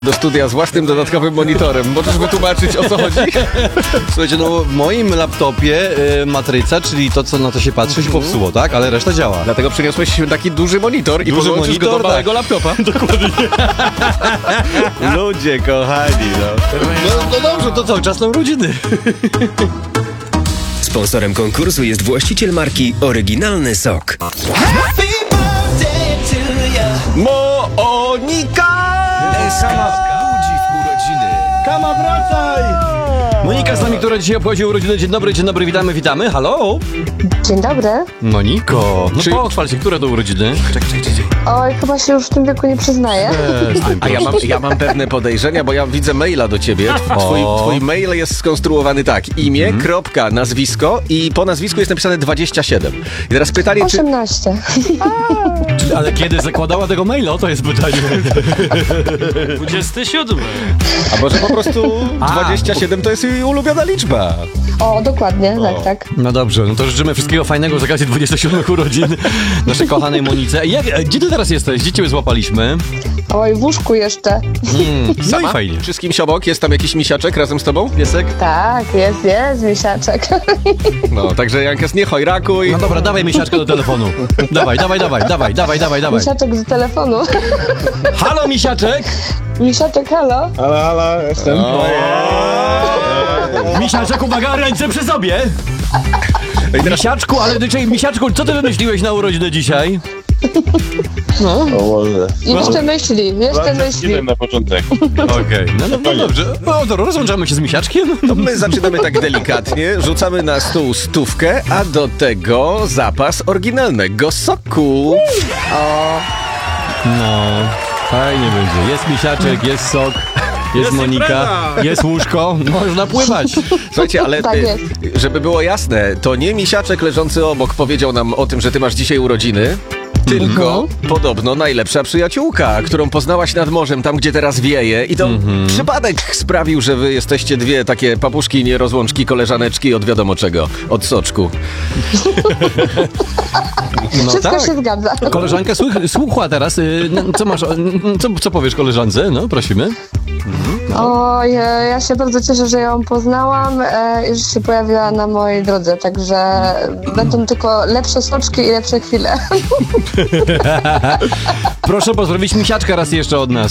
Do studia z własnym dodatkowym monitorem. Możesz wytłumaczyć, o co chodzi? Słuchajcie, no w moim laptopie matryca, czyli to, co na to się patrzy, się popsuło, tak? Ale reszta działa. Dlatego przyniosłeś taki duży monitor i Duży podłączysz go do monitor, małego laptopa. Dokładnie. Ludzie kochani, no. No dobrze, to co? Czas na urodziny. Sponsorem konkursu jest właściciel marki Oryginalny Sok. Monika! Budzi w urodziny. Kama, wracaj! Monika z nami, która dzisiaj obchodzi urodziny. Dzień dobry, witamy. Halo? Dzień dobry. Moniko, no pochwal się, które to urodziny? Czekaj. Oj, chyba się już w tym wieku nie przyznaję. A ja mam pewne podejrzenia, bo ja widzę maila do ciebie. Twój mail jest skonstruowany tak. Imię, kropka, nazwisko i po nazwisku jest napisane 27. I teraz pytanie, czy... 18. Ale kiedy zakładała tego maila? To jest pytanie. 27. A może po prostu 27 to jest jej ulubiona liczba. O, dokładnie, tak. No dobrze, no to życzymy wszystkiego fajnego z okazji 27 urodzin naszej kochanej Monice. Gdzie ty teraz jesteś? Gdzie cię złapaliśmy? Oj, w łóżku jeszcze. No i fajnie. Czy z kimś obok? Jest tam jakiś misiaczek razem z tobą? Piesek? Tak, jest, misiaczek. No, także Jankas, nie chojrakuj. No dobra, dawaj misiaczka do telefonu. Dawaj. Misiaczek z telefonu. Halo, misiaczek! Misiaczek, halo. Halo, jestem. Misiaczek, uwaga, ręce przy sobie! Misiaczku, misiaczku, co ty wymyśliłeś na urodziny dzisiaj? O Boże. Jeszcze myśli. Na początek. Okej, no dobrze. No to rozłączamy się z misiaczkiem. To my zaczynamy tak delikatnie, rzucamy na stół 100, a do tego zapas oryginalnego soku. No, fajnie będzie. Jest misiaczek, jest sok, jest Monika, impreza. jest łóżko, można pływać. Słuchajcie, ale Tak jest. żeby było jasne, to nie misiaczek leżący obok powiedział nam o tym, że ty masz dzisiaj urodziny, tylko podobno najlepsza przyjaciółka, którą poznałaś nad morzem, tam gdzie teraz wieje i to przypadek sprawił, że wy jesteście dwie takie papuszki, nierozłączki, koleżaneczki od wiadomo czego, od soczku. No Wszystko tak. się zgadza. Koleżanka słucha teraz. Co masz? Co powiesz koleżance? No, prosimy. Oj, ja się bardzo cieszę, że ją poznałam i że się pojawiła na mojej drodze, także będą tylko lepsze soczki i lepsze chwile. Proszę pozdrowić misiaczka raz jeszcze od nas.